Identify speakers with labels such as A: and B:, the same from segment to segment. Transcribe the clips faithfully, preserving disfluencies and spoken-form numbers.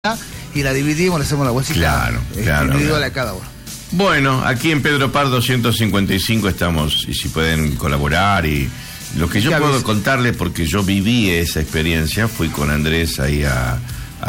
A: y la dividimos, le hacemos la bolsita
B: claro, claro,
A: individual
B: claro.
A: a cada uno.
B: Bueno, aquí en Pedro Pardo ciento cincuenta y cinco estamos, y si pueden colaborar, y lo que yo puedo avisa. contarles, porque yo viví esa experiencia, fui con Andrés ahí a,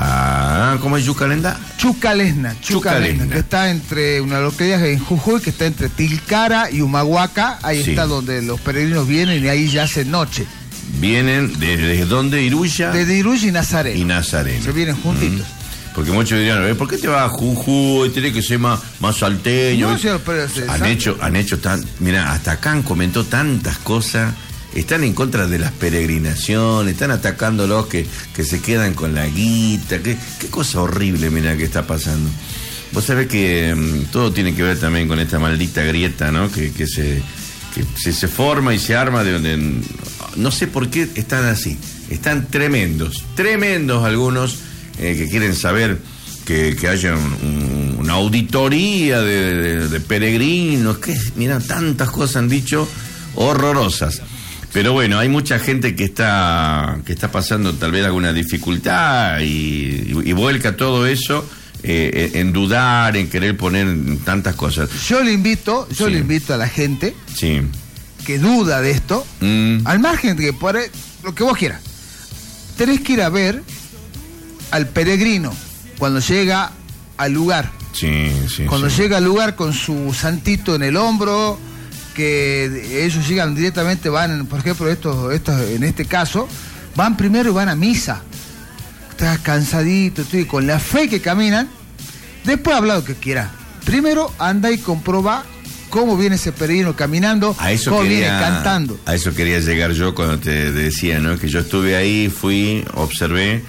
B: a ¿cómo es Yucalenda?
A: Chucalesna, Chucalesna, Chucalesna, que está entre una localidad en Jujuy, que está entre Tilcara y Humahuaca, ahí sí. está donde los peregrinos vienen y ahí ya hacen noche.
B: ¿Vienen desde, desde dónde? ¿Iruya?
A: Desde Iruya y Nazareno.
B: Y Nazareno.
A: Se vienen juntitos. Mm.
B: Porque muchos dirían, ¿por qué te vas a Jujuy? Tiene que ser más, más salteño.
A: No, señor, pero es
B: han hecho, han hecho tan, mira, hasta acá han comentado tantas cosas, están en contra de las peregrinaciones, están atacando a los que, que se quedan con la guita, qué, qué cosa horrible, mira, que está pasando. Vos sabés que um, todo tiene que ver también con esta maldita grieta, ¿no? Que, que se que se, se forma y se arma de donde, no sé por qué están así, están tremendos, tremendos algunos. Eh, que quieren saber que, que haya un, un, una auditoría de, de, de peregrinos, que mira, tantas cosas han dicho horrorosas. Pero bueno, hay mucha gente que está que está pasando tal vez alguna dificultad y, y, y vuelca todo eso eh, en dudar, en querer poner tantas cosas.
A: Yo le invito, yo
B: sí.
A: le invito a la gente
B: sí.
A: que duda de esto, mm. al margen de que por lo que vos quieras, tenés que ir a ver al peregrino cuando llega al lugar.
B: Sí, sí,
A: cuando
B: sí.
A: llega al lugar con su santito en el hombro, que ellos llegan directamente, van, por ejemplo, estos, estos, en este caso, van primero y van a misa. Estás cansadito, estoy con la fe que caminan. Después habla lo que quiera. Primero anda y comproba cómo viene ese peregrino caminando,
B: a eso
A: cómo
B: quería,
A: viene cantando.
B: A eso quería llegar yo cuando te decía, ¿no? Que yo estuve ahí, fui, observé.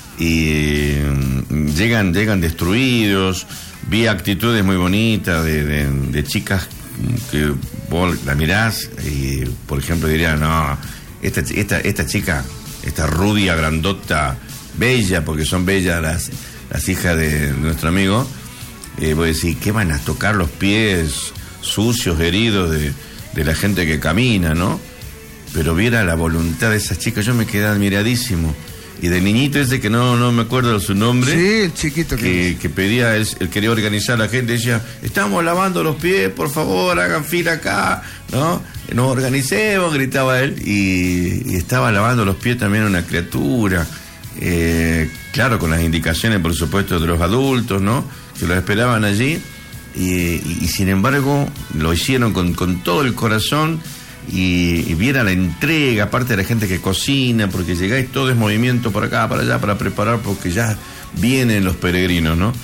B: Y llegan llegan destruidos, vi actitudes muy bonitas de, de, de chicas que vos la mirás y por ejemplo dirían, no, esta, esta, esta chica, esta rubia, grandota, bella, porque son bellas las, las hijas de nuestro amigo, eh, vos decís, ¿qué van a tocar los pies sucios, heridos de, de la gente que camina, no? Pero viera la voluntad de esas chicas, yo me quedé admiradísimo. Y del niñito ese que no no me acuerdo su nombre.
A: Sí, el chiquito
B: que,
A: que...
B: que pedía, él, él quería organizar a la gente, decía, estamos lavando los pies, por favor, hagan fila acá, ¿no? Nos organicemos, gritaba él, y, y estaba lavando los pies también una criatura, eh, claro, con las indicaciones, por supuesto, de los adultos, ¿no? Que los esperaban allí, y, y, y sin embargo, lo hicieron con, con todo el corazón. Y, y viera la entrega, aparte de la gente que cocina, porque llegáis todo es movimiento por acá, para allá, para preparar, porque ya vienen los peregrinos, ¿no?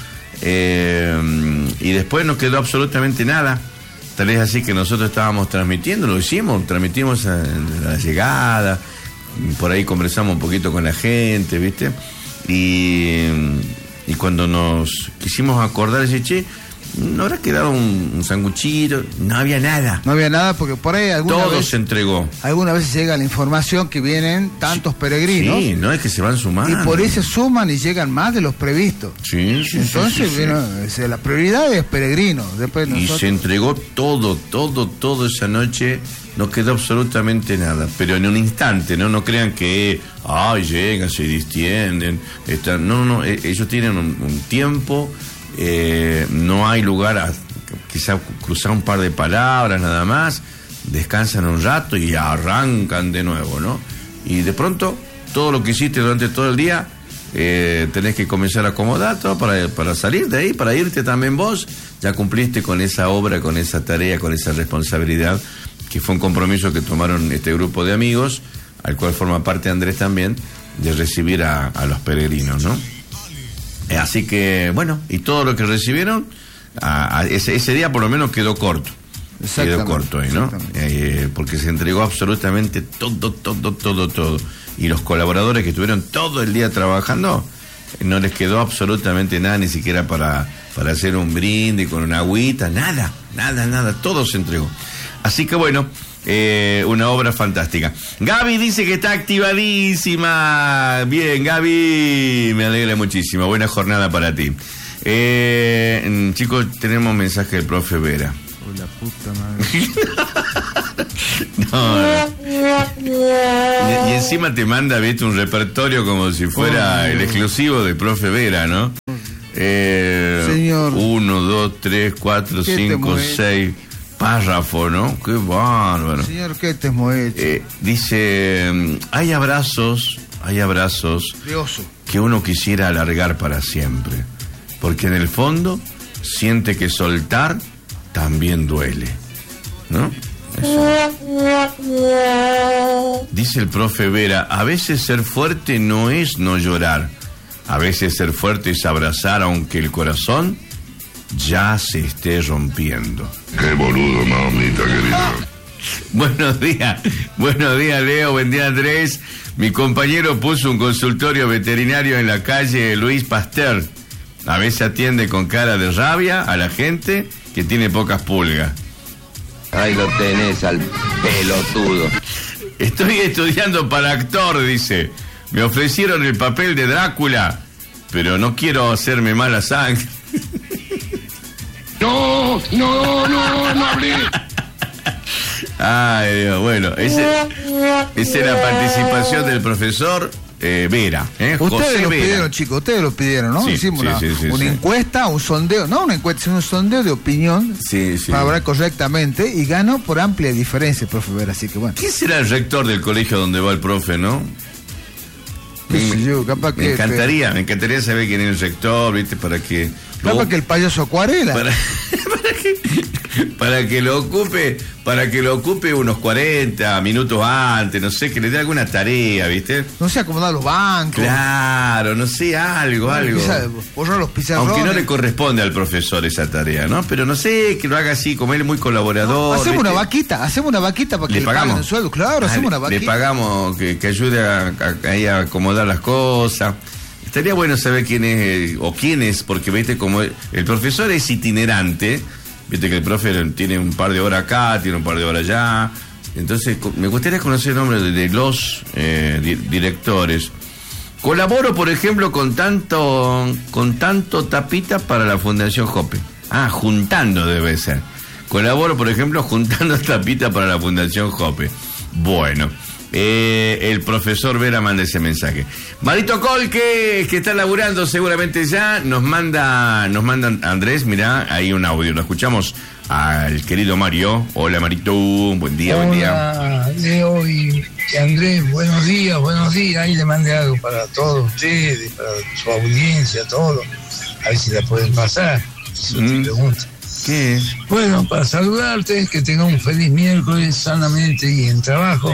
B: Eh, y después no quedó absolutamente nada. Tal vez así que nosotros estábamos transmitiendo, lo hicimos, transmitimos a, a la llegada, por ahí conversamos un poquito con la gente, ¿viste? Y, y cuando nos quisimos acordar, ese che, ¿no habrá quedado un, un sanguchito? No había nada.
A: No había nada porque por ahí alguna
B: todo
A: vez,
B: se entregó.
A: Algunas veces llega la información que vienen tantos peregrinos.
B: Sí, no es que se van sumando.
A: Y por eso suman y llegan más de los previstos.
B: Sí, sí.
A: Entonces,
B: sí, sí,
A: bueno,
B: sí.
A: la prioridad es peregrinos. Después
B: y
A: nosotros...
B: se entregó todo, todo, todo esa noche. No quedó absolutamente nada. Pero en un instante, ¿no? No crean que, ay, llegan, se distienden. Están... No, no, ellos tienen un, un tiempo. Eh, no hay lugar a quizá cruzar un par de palabras nada más, descansan un rato y arrancan de nuevo, ¿no? Y de pronto todo lo que hiciste durante todo el día eh, tenés que comenzar a acomodar todo para, para salir de ahí, para irte también vos. Ya cumpliste con esa obra, con esa tarea, con esa responsabilidad, que fue un compromiso que tomaron este grupo de amigos, al cual forma parte Andrés también, de recibir a, a los peregrinos, ¿no? Así que, bueno, y todo lo que recibieron, a, a ese, ese día por lo menos quedó corto. Quedó corto ahí, ¿no? Eh, porque se entregó absolutamente todo, todo, todo, todo. Y los colaboradores que estuvieron todo el día trabajando, no les quedó absolutamente nada, ni siquiera para, para hacer un brindis con una agüita, nada, nada, nada, todo se entregó. Así que bueno, eh, una obra fantástica. Gaby dice que está activadísima. Bien, Gaby, me alegra muchísimo. Buena jornada para ti. Eh, chicos, tenemos mensaje del profe Vera.
A: de la puta madre.
B: No, no. Y, y encima te manda, viste, un repertorio como si fuera oh, el exclusivo de Profe Vera, ¿no? Eh,
A: Señor.
B: Uno, dos, tres, cuatro, cinco, seis párrafos, ¿no? Qué bárbaro.
A: Señor, ¿qué te hemos
B: eh, Dice, hay abrazos, hay abrazos
A: de oso
B: que uno quisiera alargar para siempre, porque en el fondo siente que soltar también duele, ¿no? Eso. Dice el profe Vera, a veces ser fuerte no es no llorar, a veces ser fuerte es abrazar aunque el corazón ya se esté rompiendo.
C: Qué boludo, mamita querida.
B: Buenos días, buenos días Leo, buen día Andrés. Mi compañero puso un consultorio veterinario en la calle Luis Pasteur. A veces atiende con cara de rabia a la gente que tiene pocas pulgas.
D: Ahí lo tenés al pelotudo.
B: Estoy estudiando para actor, dice. Me ofrecieron el papel de Drácula, pero no quiero hacerme mala sangre.
C: No, no, no, no hablé.
B: Ay, Dios, bueno, ese, esa es la participación del profesor eh, Vera. ¿eh?
A: Ustedes
B: José
A: lo
B: Vera.
A: pidieron, chicos, ustedes lo pidieron, ¿no?
B: Sí,
A: Hicimos
B: sí,
A: una,
B: sí, sí,
A: una
B: sí.
A: encuesta, un sondeo, no una encuesta, sino un sondeo de opinión
B: Sí, sí.
A: para hablar correctamente y ganó por amplia diferencia, profe Vera, así que bueno.
B: ¿Quién será el rector del colegio donde va el profe, no?
A: ¿Qué sé yo? Capaz que...
B: Me encantaría, me encantaría saber quién es el rector, ¿viste? Para que...
A: Capaz
B: luego,
A: que el payaso Acuarela.
B: Para, para, que, para que lo ocupe, para que lo ocupe unos cuarenta minutos antes, no sé, que le dé alguna tarea, ¿viste?
A: No sé, acomodar los bancos.
B: Claro, no sé, algo, algo.
A: Pisa, borrar los pizarrones.
B: Aunque no le corresponde al profesor esa tarea, ¿no? Pero no sé, que lo haga así, como él es muy colaborador.
A: No, hacemos
B: ¿viste?
A: una vaquita, hacemos una vaquita para que
B: ¿Le
A: le,
B: pagamos?
A: paguen el sueldo. Claro,
B: Ah,
A: hacemos
B: le,
A: una vaquita.
B: le pagamos que, que ayude a, a, a, ahí a acomodar las cosas. Estaría bueno saber quién es, eh, o quién es, porque viste como el, el profesor es itinerante, viste que el profe tiene un par de horas acá, tiene un par de horas allá, entonces me gustaría conocer el nombre de, de los eh, di, directores. Colaboro, por ejemplo, con tanto, con tanto tapita para la Fundación Jope. Ah, juntando debe ser. Colaboro, por ejemplo, juntando tapita para la Fundación Jope. Bueno. Eh, el profesor Vera manda ese mensaje. Marito Colque, que está laburando seguramente ya, nos manda, nos manda Andrés, mirá, ahí un audio, lo escuchamos al querido Mario. Hola Marito, buen día,
E: Hola,
B: buen día.
E: Hola, Leo y Andrés, buenos días, buenos días. Ahí le mandé algo para todos ustedes, para su audiencia, todo. A ver si la pueden pasar. Eso
B: Mm.
E: te pregunto.
B: ¿Qué?
E: Bueno, para saludarte, que tenga un feliz miércoles sanamente y en trabajo.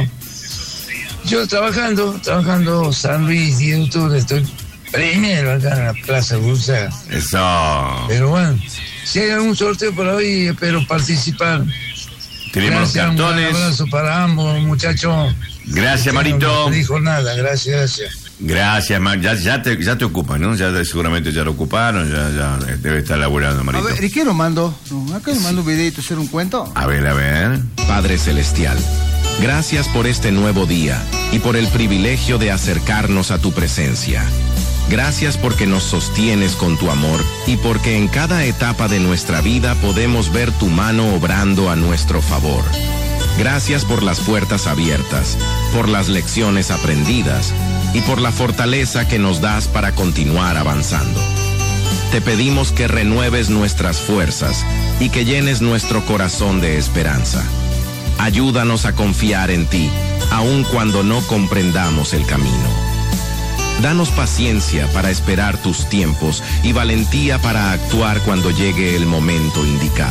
E: Yo trabajando, trabajando San Luis, diez de octubre, estoy primero acá en la Plaza Bursa.
B: Eso.
E: Pero bueno, si hay algún sorteo por hoy, espero participar.
B: Tenemos los
E: Gracias,
B: cartones.
E: un abrazo para ambos, muchachos.
B: Gracias, Marito.
E: No dijo nada, gracias, gracias.
B: Gracias, Mar. Ya, ya, te, ya te ocupan, ¿no? Ya seguramente ya lo ocuparon, ya, ya debe estar laburando,
A: A
B: Marito.
A: ver, ¿y qué lo mando? No, acá le mando un videito, hacer un cuento.
B: A ver, a ver.
F: Padre Celestial, gracias por este nuevo día y por el privilegio de acercarnos a tu presencia. Gracias porque nos sostienes con tu amor y porque en cada etapa de nuestra vida podemos ver tu mano obrando a nuestro favor. Gracias por las puertas abiertas, por las lecciones aprendidas y por la fortaleza que nos das para continuar avanzando. Te pedimos que renueves nuestras fuerzas y que llenes nuestro corazón de esperanza. Ayúdanos a confiar en ti, aun cuando no comprendamos el camino. Danos paciencia para esperar tus tiempos y valentía para actuar cuando llegue el momento indicado.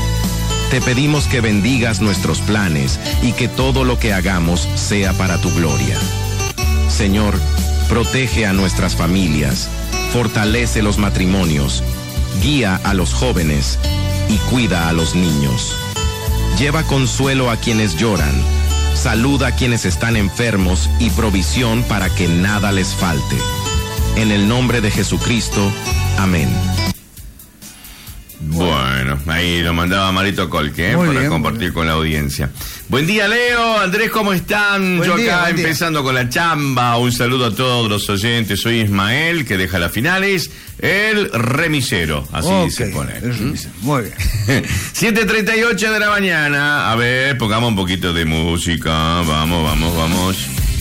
F: Te pedimos que bendigas nuestros planes y que todo lo que hagamos sea para tu gloria. Señor, protege a nuestras familias, fortalece los matrimonios, guía a los jóvenes y cuida a los niños. Lleva consuelo a quienes lloran, saluda a quienes están enfermos y provisión para que nada les falte. En el nombre de Jesucristo, amén.
B: Bueno. Bueno, ahí lo mandaba Marito Colque, ¿eh?
A: Muy
B: para
A: bien,
B: compartir con la audiencia. Buen día, Leo. Andrés, ¿cómo están?
A: Buen
B: Yo
A: día,
B: acá
A: buen día.
B: empezando con la chamba. Un saludo a todos los oyentes. Soy Ismael, que deja las finales. El remisero, así
A: Ok,
B: se pone.
A: el remisero. Muy bien.
B: siete treinta y ocho de la mañana. A ver, pongamos un poquito de música. Vamos, vamos, vamos.